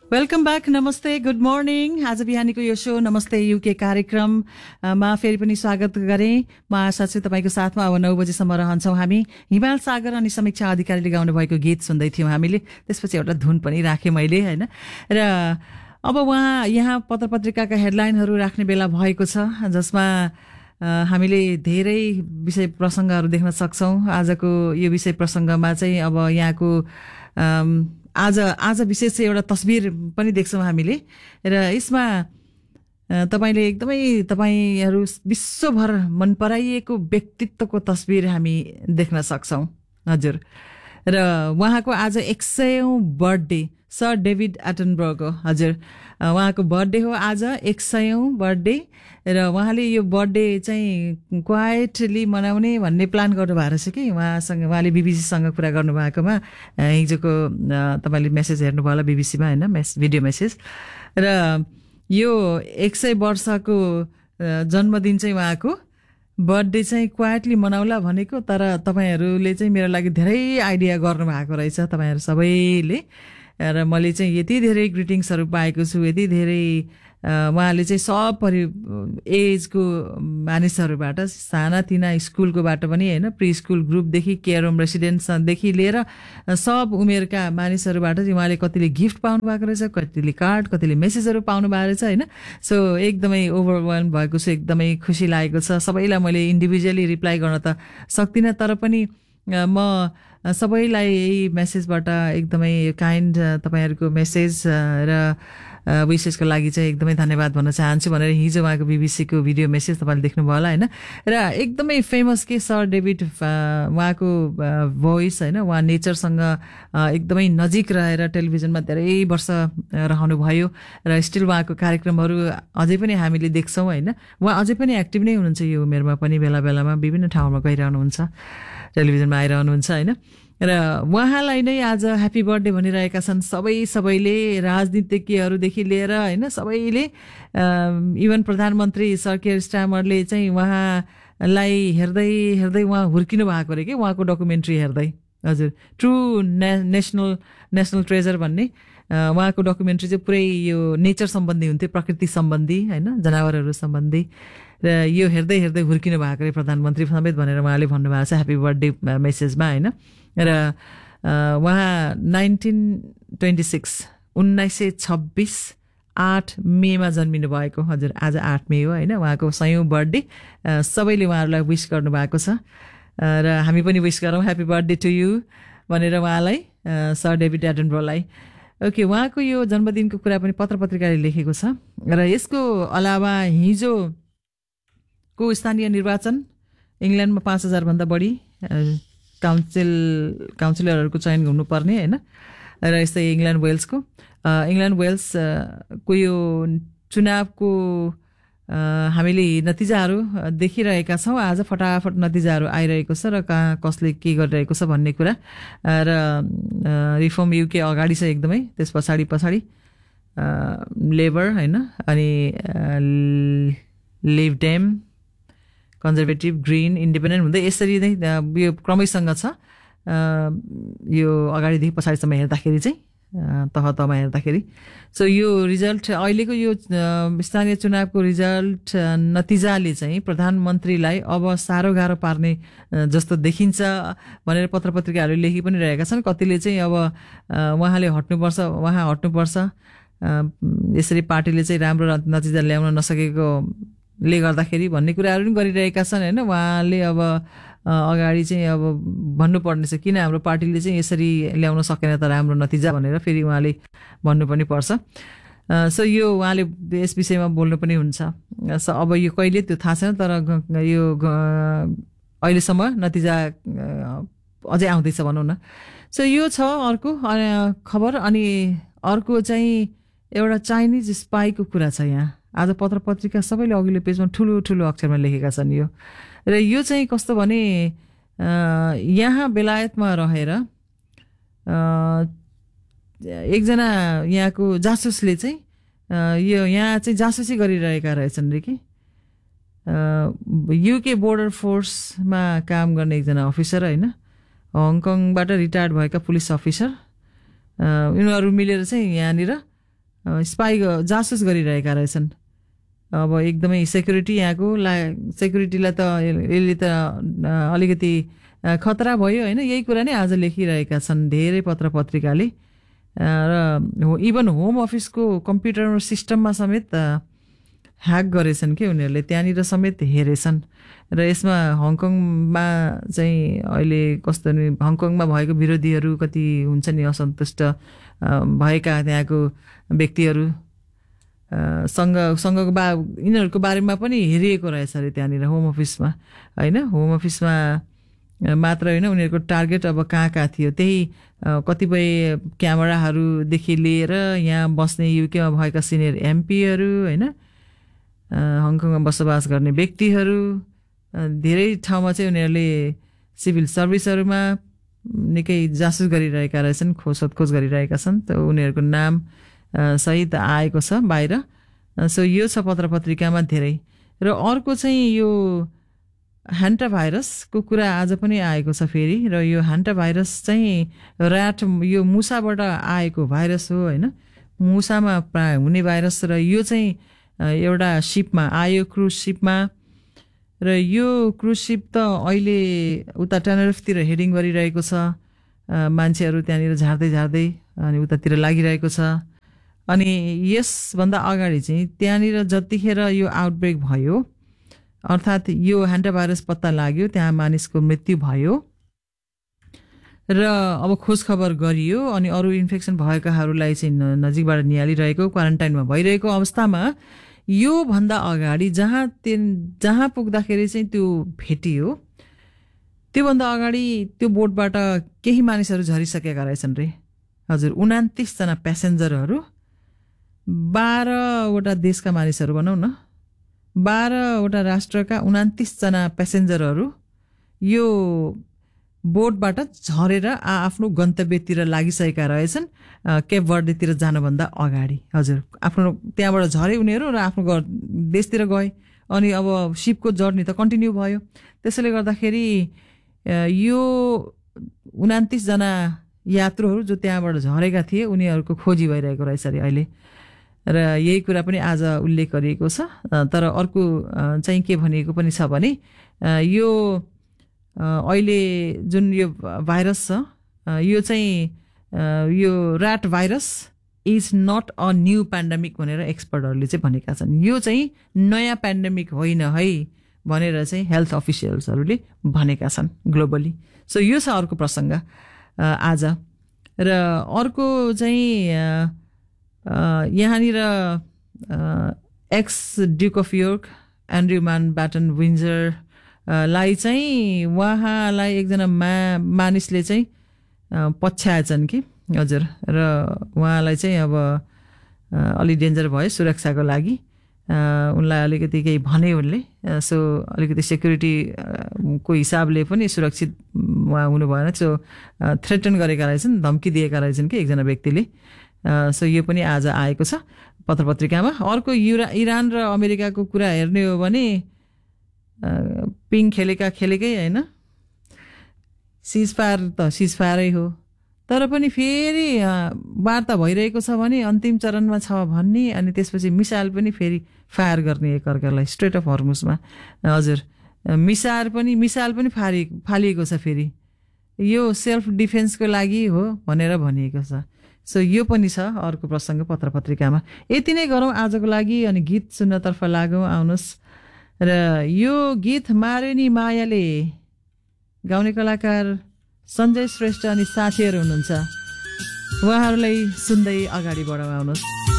Welcome back नमस्ते good morning आज बिहानीको यो शो नमस्ते युके कार्यक्रममा फेरि पनि स्वागत गरेँ म आशा छु तपाईँको साथमा अब 9 बजेसम्म रहन्छौँ हामी हिमाल सागर अनि समीक्षा अधिकारीले गाउनु भएको गीत सुन्दै थियौँ हामीले त्यसपछि एउटा धुन पनि राखेँ मैले हैन र अब यहाँ पत्र पत्रिकाका हेडलाइनहरू राख्ने बेला भएको छ जसमा हामीले धेरै विषय प्रसङ्गहरू देख्न सक्छौँ आजको यो विषय प्रसङ्गमा चाहिँ अब यहाँको आज विशेष चाहिँ एउटा तस्बिर पनि देख्छौँ हामीले र यसमा तपाईले एकदमै तपाईहरू विश्वभर मन पराइएको व्यक्तित्वको तस्बिर हामी देख्न सक्छौँ हजुर र उहाँको आज 100औं बर्थडे सर डेभिड एटनबर्गको हजुर उहाँको बर्थडे हो आज 100औं बर्थडे र उहाँले यो बर्थडे चाहिँ क्वाइटली मनाउने भन्ने प्लान गर्नु भएको रहेछ कि उहाँले बीबीसीसँग कुरा गर्नु भएकोमा हिजोको तपाईले मेसेज हेर्नुभयो होला बीबीसीमा हैन भिडियो मेसेज र यो 100 वर्षको जन्मदिन चाहिँ उहाँको बर्थडे चाहिँ क्वाइटली मनाउला भनेको तर तपाईहरुले चाहिँ मेरो लागि धेरै आइडिया गर्नु भएको रहेछ तपाईहरु सबैले र मैले चाहिँ यति धेरै ग्रिटिङ्सहरु पाएको छु यति धेरै उहाँले चाहिँ सब एजको मानिसहरुबाट सानातिना स्कुलकोबाट पनि हैन प्री स्कुल ग्रुपदेखि केयर होम रेसिडेन्ट्सदेखि लिएर सब उमेरका मानिसहरुबाट चाहिँ उहाँले कतिले गिफ्ट पाउनु भएको रहेछ कतिले कार्ड कतिले मेसेजहरु पाउनु भएको रहेछ हैन सो एकदमै ओभरवेल्म भएको छु एकदमै खुसी लागेको छ सबैलाई मैले इन्डिभिजुअली रिप्लाई गर्न त सक्दिनँ तर पनि म सबैलाई यही मेसेजबाट एकदमै काइन्ड तपाईहरुको मेसेज र विशेषको लागि चाहिँ एकदमै धन्यवाद भन्न चाहन्छु भनेर हिजो उहाँको बीबीसीको भिडियो मेसेज तपाईले देख्नुभयो होला हैन र एकदमै फेमस के सर डेभिड उहाँको भोइस हैन उहाँ नेचरसँग एकदमै नजिक रहेर टेलिभिजनमा धेरै वर्ष रहनु भयो र स्टिल उहाँको कार्यक्रमहरु अझै पनि हामीले देख्छौं हैन उहाँ अझै पनि एक्टिभ नै हुनुहुन्छ यो उमेरमा पनि बेला बेलामा विभिन्न ठाउँमा गइरहनुहुन्छ टेलिभिजनमा आइरहनुहुन्छ हैन र उहाँलाई नै आज ह्यापी बर्थडे भनिरहेका छन् सबैले राजनीतिज्ञहरूदेखि लिएर हैन सबैले इभन प्रधानमन्त्री सर केयर स्टामरले चाहिँ उहाँलाई हेर्दै उहाँ हुर्किनु भएको रे के उहाँको डकुमेन्ट्री हेर्दै हजुर ट्रु नेशनल ट्रेजर भन्ने उहाँको डकुमेन्ट्री चाहिँ पुरै यो नेचर सम्बन्धी हुन्थ्यो प्रकृति सम्बन्धी हैन जनावरहरू सम्बन्धी र यो हेर्दै हुर्किनु भएको रे प्रधानमन्त्री समेत भनेर उहाँले भन्नुभएको छ ह्यापी बर्थडे मेसेजमा हैन र उहाँ 1926 8 मेमा जन्मिनु भएको हजुर आज 8 मे हो हैन उहाँको 100औं बर्थडे सबैले उहाँहरुलाई विश गर्नु भएको छ र हामी पनि विश गरौँ ह्यापी बर्थडे टु यु भनेर उहाँलाई सर डेभिड एटनबर्गलाई ओके उहाँको यो जन्मदिनको कुरा पनि पत्रपत्रिकाले लेखेको छ र यसको अलावा हिजोको स्थानीय निर्वाचन इंग्ल्यान्डमा 5000 भन्दा बढी काउन्सिलरहरुको चयन हुनुपर्ने हैन र यस्तै इंग्ल्यान्ड वेल्स को यो चुनावको हामीले नतिजाहरू देखिरहेका छौं आज फटाफट नतिजाहरू आइरहेको छ र कसले के गरिरहेको छ भन्ने कुरा र रिफर्म युके अगाडि छ एकदमै त्यस पछाडी लेबर हैन अनि leave dam conservative green independent हुँदै यसरी नै यो क्रमैसँग छ यो अगाडिदेखि पछाडीसम्म हेर्दाखेरि चाहिँ तहमा हेर्दाखेरि सो यो रिजल्ट अहिलेको यो स्थानीय चुनावको रिजल्ट नतिजाले चाहिँ प्रधानमन्त्रीलाई अब साह्रो गाह्रो पार्ने जस्तो देखिन्छ भनेर पत्रपत्रिकाहरूले लेखि पनि रहेका छन् कतिले चाहिँ अब उहाँ हट्नुपर्छ यसरी पार्टीले चाहिँ राम्रो नतिजा ल्याउन नसकेको ले गर्दाखेरि भन्ने कुराहरू पनि गरिरहेका छन् हैन उहाँले अब अगाडि चाहिँ अब भन्नु पर्ने छ किन हाम्रो पार्टीले चाहिँ यसरी ल्याउन सकेन त राम्रो नतिजा भनेर फेरि उहाँले भन्नु पनि पर्छ सो यो उहाँले यस विषयमा बोल्नु पनि हुन्छ सो अब यो कहिले त्यो थाहा छैन तर यो अहिलेसम्म नतिजा अझै आउँदैछ भनौं न सो यो छ अर्को खबर अनि अर्को चाहिँ एउटा चाइनिज स्पाईको कुरा छ यहाँ आज पत्रपत्रिका सबैले अघिल्लो पेजमा ठुलो अक्षरमा लेखेका छन् यो र यो चाहिँ कस्तो भने यहाँ बेलायतमा रहेर एकजना यहाँको जासुसले चाहिँ यो यहाँ चाहिँ जासुसी गरिरहेका रहेछन् रे कि युके बोर्डर फोर्समा काम गर्ने एकजना अफिसर हैन हङकङबाट रिटायर्ड भएका पुलिस अफिसर यिनीहरू मिलेर चाहिँ यहाँनिर स्पाई जासुस गरिरहेका रहेछन्। अब एकदमै सेक्युरिटी यहाँको सेक्युरिटीलाई त यसले त अलिकति खतरा भयो होइन। यही कुरा नै आज लेखिरहेका छन् धेरै पत्र पत्रिकाले। र इभन होम अफिसको कम्प्युटर सिस्टममा समेत ह्याक गरेछन् कि उनीहरूले, त्यहाँनिर समेत हेरेछन्। र यसमा हङकङमा चाहिँ अहिले कस्तो नि, हङकङमा भएको विरोधीहरू कति हुन्छ नि असन्तुष्ट भएका त्यहाँको व्यक्तिहरू सँगको यिनीहरूको बारेमा पनि हेरिएको रहेछ अरे त्यहाँनिर होम अफिसमा होइन। होम अफिसमा मात्र होइन, उनीहरूको टार्गेट अब कहाँ कहाँ थियो, त्यही कतिपय क्यामेराहरूदेखि लिएर यहाँ बस्ने युकेमा भएका सिनियर एमपीहरू होइन, हङकङमा बसोबास गर्ने व्यक्तिहरू, धेरै ठाउँमा चाहिँ उनीहरूले सिभिल सर्भिसहरूमा निकै जासुस गरिरहेका रहेछन्, सोधखोज गरिरहेका छन्। त उनीहरूको नाम सहित आएको छ बाहिर। सो यो छ पत्र पत्रिकामा धेरै। र अर्को चाहिँ यो ह्यान्टा भाइरसको कुरा आज पनि आएको छ फेरि। र यो ह्यान्टा भाइरस चाहिँ यो मुसाबाट आएको भाइरस हो होइन, मुसामा प्राय हुने भाइरस। र यो चाहिँ एउटा सिपमा आयो, क्रुज सिपमा। र यो क्रुज सिप त अहिले उता टेनरिफतिर हेडिङ गरिरहेको छ। मान्छेहरू त्यहाँनिर झार्दै अनि उतातिर लागिरहेको छ। अनि यसभन्दा अगाडि चाहिँ त्यहाँनिर जतिखेर यो आउटब्रेक भयो, अर्थात् यो ह्यान्टा भाइरस पत्ता लाग्यो, त्यहाँ मानिसको मृत्यु भयो र अब खोजखबर गरियो। अनि अरू इन्फेक्सन भएकाहरूलाई चाहिँ नजिकबाट निहालिरहेको, क्वारेन्टाइनमा भइरहेको अवस्थामा योभन्दा अगाडि जहाँ पुग्दाखेरि चाहिँ त्यो भेटियो, त्योभन्दा अगाडि त्यो बोटबाट केही मानिसहरू झरिसकेका रहेछन् रे। हजुर, 29 जना प्यासेन्जरहरू, 12वटा देशका मानिसहरू भनौँ न, 12वटा राष्ट्रका 29 जना प्यासेन्जरहरू यो बोटबाट झरेर आफ्नो गन्तव्यतिर लागिसकेका रहेछन्, केप भर्डेतिर जानुभन्दा अगाडि। हजुर, आफ्नो त्यहाँबाट झरे उनीहरू र आफ्नो देशतिर गए। अनि अब सिपको जर्नी त कन्टिन्यू भयो। त्यसैले गर्दाखेरि यो 29 जना यात्रुहरू जो त्यहाँबाट झरेका थिए, उनीहरूको खोजी भइरहेको रहेछ अरे अहिले। र यही कुरा पनि आज उल्लेख गरिएको छ। तर अर्को चाहिँ के भनिएको पनि छ भने यो अहिले जुन यो भाइरस छ, यो चाहिँ यो rat virus is not a new pandemic भनेर एक्सपर्टहरूले चाहिँ भनेका छन्। यो चाहिँ नयाँ पेन्डेमिक होइन है भनेर चाहिँ हेल्थ अफिसियल्सहरूले भनेका छन् ग्लोबली। सो यो छ अर्को प्रसङ्ग आज। र अर्को चाहिँ यहाँनिर x duke of York Andrew माउन्टब्याटन विन्जर लाई चाहिँ उहाँलाई एकजना मानिसले चाहिँ पछ्याएछन् कि। हजुर, र उहाँलाई चाहिँ अब अलि डेन्जर भयो सुरक्षाको लागि, उनलाई अलिकति केही भने उनले। सो अलिकति सेक्युरिटीको हिसाबले पनि सुरक्षित उहाँ हुनु भएन। सो थ्रेटन गरेका रहेछन्, धम्की दिएका रहेछन् कि एकजना व्यक्तिले। सो यो पनि आज आएको छ पत्र पत्रिकामा। अर्को इरान र अमेरिकाको कुरा हेर्ने हो भने पिङ खेलेकै होइन, सिजफायर त सिजफायरै हो। तर पनि फेरि वार्ता भइरहेको छ भने अन्तिम चरणमा छ भन्ने, अनि त्यसपछि मिसाइल पनि फेरि फायर गर्ने एकअर्कालाई स्ट्रेट अफ हर्मुजमा। हजुर, मिसाइल पनि फालिएको छ फेरि। यो सेल्फ डिफेन्सको लागि हो भनेर भनिएको छ। सो यो पनि छ अर्को प्रसङ्ग पत्र पत्रिकामा। यति नै गरौँ आजको लागि, अनि गीत सुन्नतर्फ लागौँ। आउनुहोस्। र यो गीत मारुनी मायाले गाउने कलाकार सञ्जय श्रेष्ठ अनि साथीहरू हुनुहुन्छ, उहाँहरूलाई सुन्दै अगाडि बढाउँ। आउनुहोस्।